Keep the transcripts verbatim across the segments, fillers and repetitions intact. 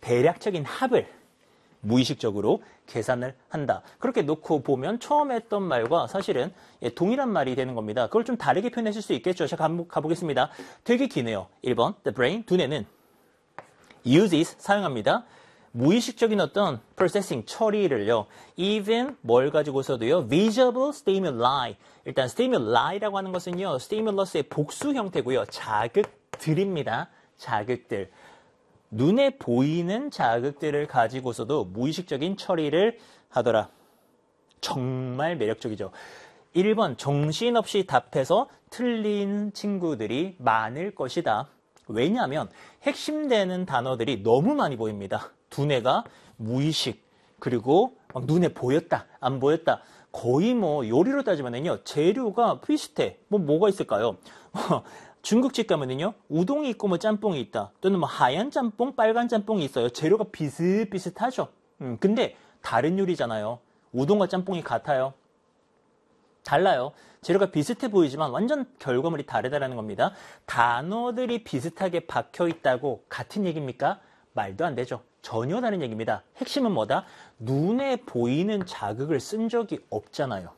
대략적인 합을 무의식적으로 계산을 한다. 그렇게 놓고 보면 처음 했던 말과 사실은 동일한 말이 되는 겁니다. 그걸 좀 다르게 표현하실 수 있겠죠. 제가 가보겠습니다. 되게 기네요. 일 번, the brain, 두뇌는 uses, 사용합니다. 무의식적인 어떤 processing, 처리를요. even 뭘 가지고서도요. visible stimuli. 일단 stimuli,라고 하는 것은요. stimulus의 복수 형태고요. 자극들입니다. 자극들. 눈에 보이는 자극들을 가지고서도 무의식적인 처리를 하더라. 정말 매력적이죠. 일 번 정신없이 답해서 틀린 친구들이 많을 것이다. 왜냐하면 핵심되는 단어들이 너무 많이 보입니다. 두뇌가 무의식, 그리고 막 눈에 보였다, 안 보였다. 거의 뭐 요리로 따지면은요, 재료가 비슷해. 뭐 뭐가 있을까요? 중국집 가면은요, 우동이 있고 뭐 짬뽕이 있다. 또는 뭐 하얀 짬뽕, 빨간 짬뽕이 있어요. 재료가 비슷비슷하죠. 음, 근데 다른 요리잖아요. 우동과 짬뽕이 같아요. 달라요. 재료가 비슷해 보이지만 완전 결과물이 다르다라는 겁니다. 단어들이 비슷하게 박혀 있다고 같은 얘기입니까? 말도 안 되죠. 전혀 다른 얘기입니다. 핵심은 뭐다? 눈에 보이는 자극을 쓴 적이 없잖아요.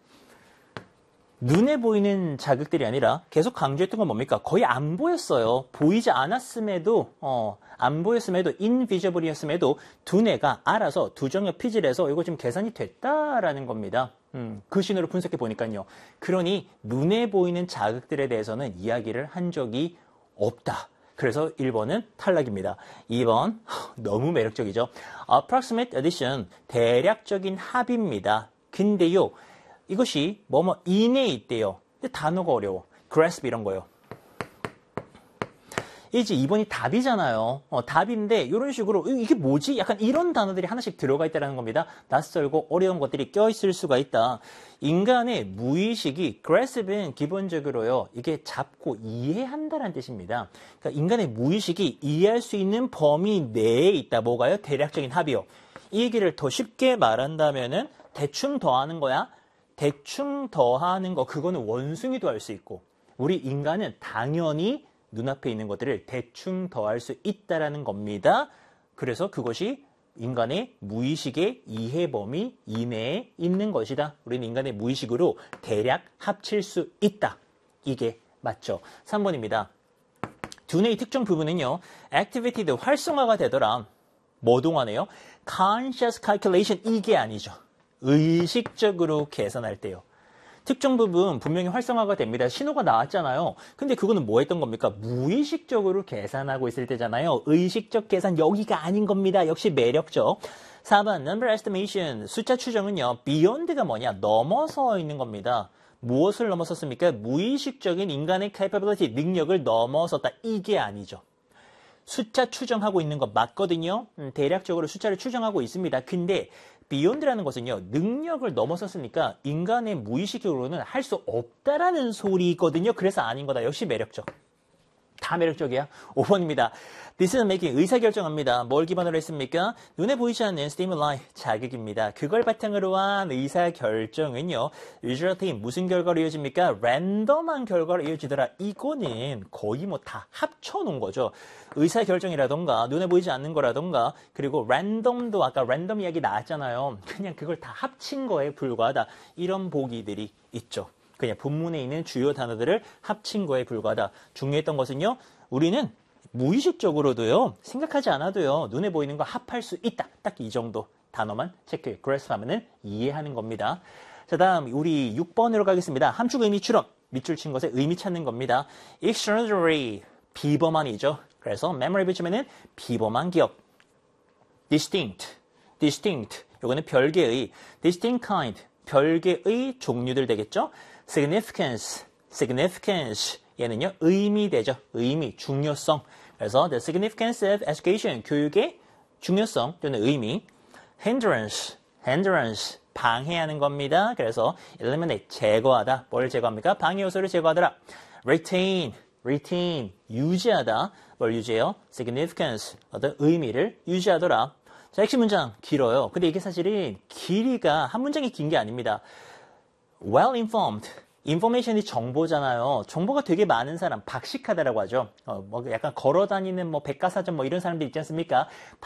눈에 보이는 자극들이 아니라 계속 강조했던 건 뭡니까? 거의 안 보였어요. 보이지 않았음에도 어, 안 보였음에도 인비저블이었음에도 두뇌가 알아서 두정역 피질에서 이거 지금 계산이 됐다라는 겁니다. 음, 그 신호를 분석해 보니까요. 그러니 눈에 보이는 자극들에 대해서는 이야기를 한 적이 없다. 그래서 일 번은 탈락입니다. 이 번 너무 매력적이죠. approximate addition, 대략적인 합입니다. 근데요. 이것이 뭐뭐 이내에 있대요. 근데 단어가 어려워. grasp 이런 거요. 이제 이 번이 답이잖아요. 어, 답인데 이런 식으로 이게 뭐지? 약간 이런 단어들이 하나씩 들어가 있다는 겁니다. 낯설고 어려운 것들이 껴있을 수가 있다. 인간의 무의식이 grasp은 기본적으로요. 이게 잡고 이해한다는 뜻입니다. 그러니까 인간의 무의식이 이해할 수 있는 범위 내에 있다. 뭐가요? 대략적인 합이요. 이 얘기를 더 쉽게 말한다면은 대충 더하는 거야. 대충 더하는 거, 그거는 원숭이도 할 수 있고, 우리 인간은 당연히 눈앞에 있는 것들을 대충 더할 수 있다라는 겁니다. 그래서 그것이 인간의 무의식의 이해 범위 이내에 있는 것이다. 우리는 인간의 무의식으로 대략 합칠 수 있다. 이게 맞죠. 삼 번입니다. 두뇌의 특정 부분은요, activity도 활성화가 되더라. 뭐 동안에요? conscious calculation, 이게 아니죠. 의식적으로 계산할 때요. 특정 부분 분명히 활성화가 됩니다. 신호가 나왔잖아요. 근데 그거는 뭐 했던 겁니까? 무의식적으로 계산하고 있을 때잖아요. 의식적 계산 여기가 아닌 겁니다. 역시 매력적. 사 번 number estimation, 숫자 추정은요. beyond가 뭐냐? 넘어서 있는 겁니다. 무엇을 넘어섰습니까? 무의식적인 인간의 capability, 능력을 넘어섰다. 이게 아니죠. 숫자 추정하고 있는 거 맞거든요. 음, 대략적으로 숫자를 추정하고 있습니다. 근데 beyond라는 것은요. 능력을 넘어섰으니까 인간의 무의식적으로는 할 수 없다라는 소리거든요. 그래서 아닌 거다. 역시 매력적. 다 매력적이야. 오 번입니다. Decision making, 의사결정합니다. 뭘 기반으로 했습니까? 눈에 보이지 않는 stimuli, 자극입니다. 그걸 바탕으로 한 의사결정은요. usually 무슨 결과로 이어집니까? 랜덤한 결과로 이어지더라. 이거는 거의 뭐 다 합쳐놓은 거죠. 의사결정이라던가 눈에 보이지 않는 거라던가 그리고 랜덤도 아까 랜덤 이야기 나왔잖아요. 그냥 그걸 다 합친 거에 불과하다. 이런 보기들이 있죠. 그냥 본문에 있는 주요 단어들을 합친 거에 불과하다. 중요했던 것은요. 우리는 무의식적으로도요. 생각하지 않아도요. 눈에 보이는 거 합할 수 있다. 딱 이 정도 단어만 체크해. grasp 하면은 이해하는 겁니다. 자, 다음 우리 육 번으로 가겠습니다. 함축 의미 추론. 밑줄 친 것에 의미 찾는 겁니다. extraordinary, 비범한이죠. 그래서 memory 붙이면은 비범한 기억. distinct, distinct. 요거는 별개의 distinct kind, 별개의 종류들 되겠죠. significance, significance. 얘는요, 의미되죠. 의미, 중요성. 그래서 the significance of education, 교육의 중요성 또는 의미. hindrance, hindrance, 방해하는 겁니다. 그래서 eliminate, 제거하다. 뭘 제거합니까? 방해 요소를 제거하더라. retain, retain, 유지하다. 뭘 유지해요? significance, 어떤 의미를 유지하더라. 자, 핵심 문장 길어요. 근데 이게 사실은 길이가 한 문장이 긴 게 아닙니다. well informed, information이 정보잖아요. 정보가 되게 많은 사람, 박식하다라고 하죠. 어, 뭐 약간 걸어다니는 뭐 백과사전 뭐 이런 사람들 있지 않습니까?